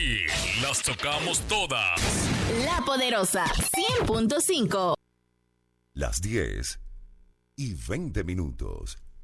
Aquí las tocamos todas. La Poderosa 100.5. Las 10:20.